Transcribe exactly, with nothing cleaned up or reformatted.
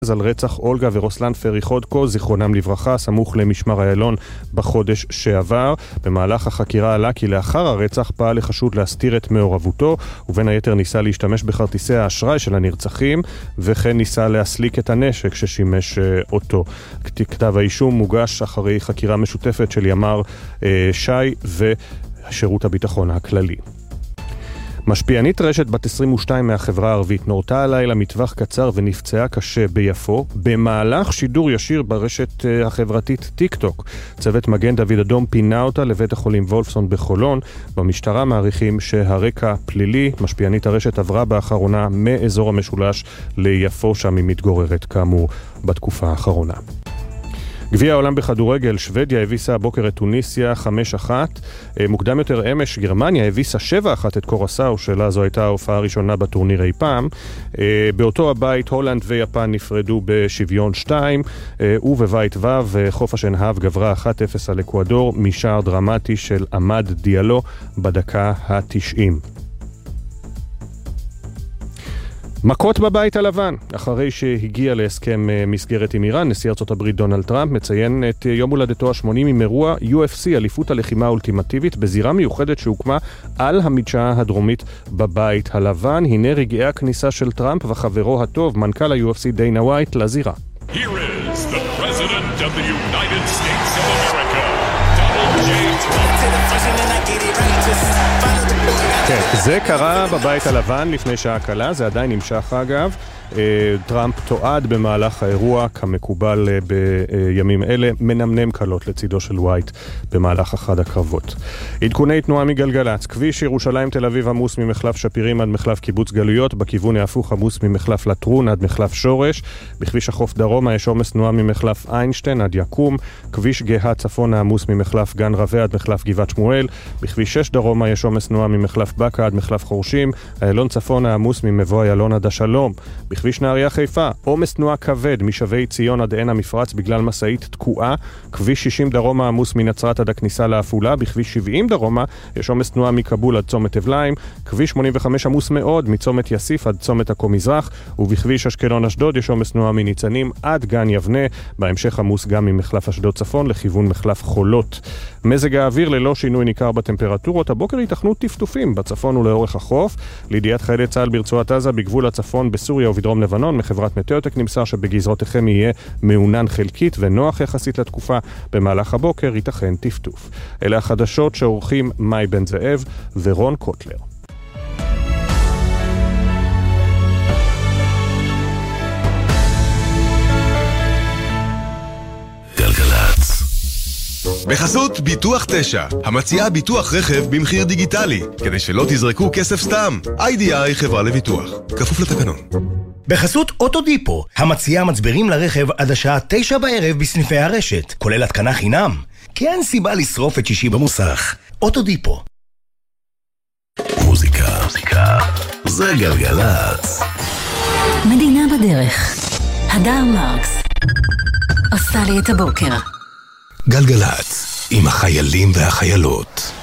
על רצח אולגה ורוסלן פריחודקו, זיכרונם לברכה, סמוך למשמר איילון בחודש שעבר. במהלך החקירה עלה כי לאחר הרצח פעל לחשוד להסתיר את מעורבותו, ובין היתר ניסה להשתמש בכרטיסי האשראי של הנרצחים, וכן ניסה להסליק את הנשק ששימש אותו. כתב האישום מוגש אחרי חקירה משותפת של ימ"ר שי ושירות הביטחון הכללי. משפיענית רשת בת עשרים ושתיים מהחברה הערבית נורתה הלילה מטווח קצר ונפצעה קשה ביפו במהלך שידור ישיר ברשת החברתית טיק טוק. צוות מגן דוד אדום פינה אותה לבית החולים וולפסון בחולון. במשטרה מעריכים שהרקע פלילי. משפיענית הרשת עברה באחרונה מאזור המשולש ליפו, שם היא מתגוררת כאמור בתקופה האחרונה. גביע העולם בכדורגל, שוודיה הביסה הבוקר את טוניסיה חמש אחת. מוקדם יותר אמש גרמניה הביסה שבע אחת את קורסאו, שלה זו הייתה ההופעה הראשונה בטורניר אי פעם. באותו הבית הולנד ויפן נפרדו בשוויון שתיים, ובבית ו' חוף השנהב גברה אחת אפס על אקוודור משער דרמטי של עמד דיאלו בדקה ה-תשעים. מכות בבית הלבן. אחרי שהגיע להסכם מסגרת עם איראן, נשיא ארצות הברית דונלד טראמפ מציין את יום הולדתו ה-שמונים עם אירוע יו אף סי, אליפות הלחימה האולטימטיבית, בזירה מיוחדת שהוקמה על המדשאה הדרומית בבית הלבן. הנה רגעי הכניסה של טראמפ וחברו הטוב, מנכ"ל ה-יו אף סי דיינה ווייט, לזירה. Here is the President of the United States of America, Donald J. כן, זה קרה בבית הלבן לפני שעה קלה, זה עדיין נמשך אגב. טראמפ תועד במהלך האירוע כמקובל בימים אלה, מנמנם קלות לצידו של ווייט במהלך אחד הקרבות. עדכוני תנועה מגלגלץ. כביש ירושלים תל אביב עמוס ממחלף שפירים עד מחלף קיבוץ גלויות, בכיוון ההפוך עמוס ממחלף לטרון עד מחלף שורש. בכביש החוף דרומה יש עומס תנועה ממחלף איינשטיין עד יקום. כביש גאה צפון עמוס ממחלף גן רווה עד מחלף גבעת שמואל. בכביש שש דרומה יש עומס תנועה ממחלף בקה עד מחלף חורשים. איילון צפון עמוס ממבוא איילון עד השלום. בכביש נהריה חיפה, עומס תנועה כבד משבי ציון עד עין המפרץ בגלל מסעית תקועה. כביש שישים דרומה עמוס מנצרת עד הכניסה לעפולה. בכביש שבעים דרומה יש עומס תנועה מקבול עד צומת אבליים. כביש שמונים וחמש עמוס מאוד מצומת יסיף עד צומת עכו מזרח, ובכביש אשקלון אשדוד יש עומס תנועה מניצנים עד גן יבנה. בהמשך עמוס גם ממחלף אשדוד צפון לכיוון מחלף חולות. מזג האוויר ללא שינוי ניכר בטמפרטורות. הבוקר ייתכנו טפטופים בצפון ולאורך החוף. לידיעת חיילי צה"ל ברצועת עזה בגבול הצפון בסוריה ובדרום לבנון, מחברת מטאוטק נמסר שבגזרותיכם יהיה מעונן חלקית ונוח יחסית לתקופה. במהלך הבוקר ייתכן טפטוף. אלה החדשות שעורכים מאי בן זאב ורון קוטלר. בחסות ביטוח תשע, המציעה ביטוח רכב במחיר דיגיטלי, כדי שלא תזרקו כסף סתם. איי די איי חברה לביטוח, כפוף לתקנון. בחסות אוטודיפו, המציעה מצברים לרכב עד השעה תשע בערב בסניפי הרשת, כולל התקנה חינם. כי אין סיבה לשרוף את שישי במוסך. אוטודיפו. מוזיקה, מוזיקה, זה גלגלץ. מדינה בדרך. הדר מרקס עושה לי את הבוקר. גלגלץ, עם החיילים והחיילות.